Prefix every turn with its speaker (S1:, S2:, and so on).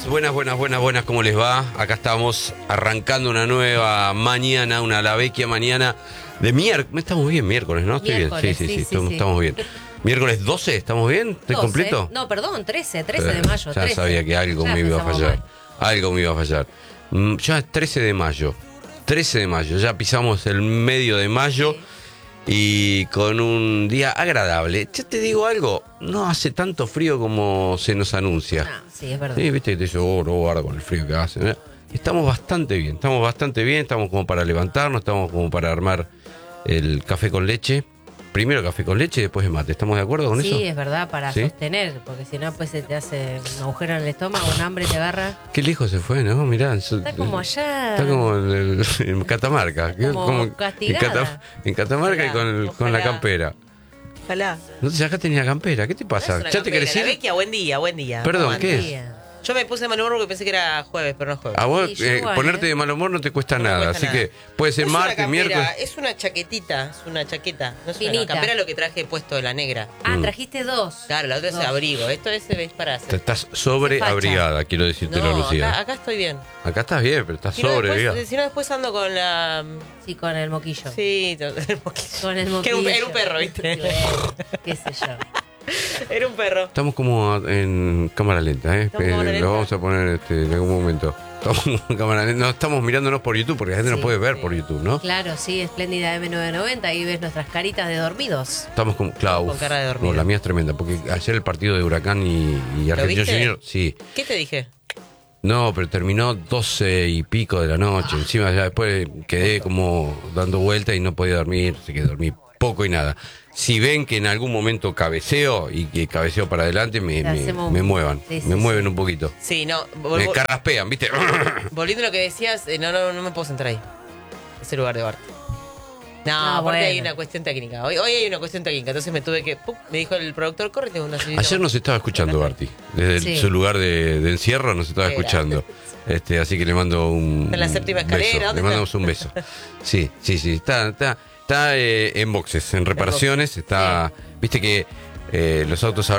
S1: buenas, ¿cómo les va? Acá estamos arrancando una nueva mañana, una la vecchia mañana de miércoles. Estamos bien, miércoles, ¿no? Estoy
S2: Miércoles,
S1: bien, sí, estamos bien. Miércoles 12, ¿estamos bien? ¿Estoy
S2: 12.
S1: completo?
S2: No, perdón, 13 de mayo.
S1: Ya
S2: 13.
S1: sabía que algo
S2: Ya
S1: me iba a
S2: empezamos
S1: fallar.
S2: mal.
S1: Algo me iba a fallar. Ya es 13 de mayo. 13 de mayo, ya pisamos el medio de mayo.
S2: Sí.
S1: Y con un día agradable. Ya te digo algo, no hace tanto frío como se nos anuncia.
S2: Ah, sí, es verdad.
S1: Sí, viste que te dice, no, guarda con el frío que hace. ¿Eh? Estamos bastante bien, estamos como para levantarnos, estamos como para armar el café con leche. Primero café con leche y después el mate. ¿Estamos de acuerdo con eso?
S2: Sí, es verdad, para
S1: ¿Sí?
S2: sostener, porque si no, pues se te hace un agujero en el estómago, un hambre te agarra.
S1: Qué lejos se fue, ¿no? Mirá.
S2: Está como allá.
S1: Está como en Catamarca.
S2: Como castigada.
S1: En Catamarca y con la campera.
S3: Ojalá.
S1: No sé, acá tenía campera. ¿Qué te pasa?
S3: No es una
S1: ¿Ya te querés
S3: campera,
S1: ir?
S3: la vecchia, buen día.
S1: Perdón,
S3: ¿Cómo
S1: ¿qué
S3: andas?
S1: es?
S2: Día.
S3: Yo me puse de mal humor porque pensé que era jueves, pero no es jueves.
S1: A vos
S2: Sí, yo igual,
S1: ponerte
S2: ¿eh?
S1: de mal humor no te cuesta
S3: No me
S1: nada,
S3: cuesta
S1: así
S3: nada.
S1: que puede ser
S3: No es una
S1: martes,
S3: campera,
S1: miércoles.
S3: Es una chaquetita, es una chaqueta. No es
S2: Finita.
S3: una campera lo que traje puesto de la negra.
S2: Ah, trajiste dos.
S3: Claro, la otra es
S2: Dos.
S3: abrigo. Esto es para hacer.
S1: Estás sobreabrigada, quiero decírtelo,
S3: No,
S1: Lucía.
S3: acá estoy bien.
S1: Acá estás bien, pero estás
S3: Si no,
S1: sobreabrigada.
S3: después ando con la...
S2: Sí, con el moquillo.
S3: Sí, el moquillo.
S2: Con el
S3: Que
S2: moquillo.
S3: era un perro, ¿viste?
S2: Qué sé yo.
S3: Era un perro.
S1: Estamos como en cámara lenta, ¿eh?
S3: ¿Estamos en cámara lenta?
S1: Lo vamos a poner en algún momento. Estamos en cámara lenta. No estamos mirándonos por YouTube, porque la gente
S2: Sí,
S1: nos puede ver
S3: sí.
S1: por YouTube, ¿no?
S2: Claro, sí, espléndida M990, ahí ves nuestras caritas de dormidos.
S1: Estamos como... Claro,
S3: Con cara de dormido.
S1: no, la mía es tremenda, porque ayer el partido de Huracán y Argentino
S3: viste?
S1: Junior, sí.
S3: ¿Qué te dije?
S1: No, pero terminó 12 y pico de la noche. Encima ya después quedé como dando vuelta y no podía dormir, así que dormí poco y nada. Si ven que en algún momento cabeceo y que cabeceo para adelante, me muevan,
S2: Sí, sí,
S1: me mueven
S2: sí.
S1: un poquito.
S3: Sí, no.
S1: Me carraspean, ¿viste?
S3: Volviendo a lo que decías, no me puedo sentar ahí. Ese lugar de Bart. No, aparte
S2: bueno.
S3: hay una cuestión técnica. Hoy hay una cuestión técnica. Entonces me tuve que. Me dijo el productor, córrete una sillita.
S1: Ayer nos estaba escuchando Barty. Desde
S2: Sí.
S1: su lugar de encierro nos estaba
S3: Era.
S1: escuchando. Así que le mando un
S3: En la séptima escalera,
S1: beso.
S3: ¿dónde
S1: Le mandamos un beso. Sí. Está en boxes, en reparaciones. Está. Viste que los autos ahora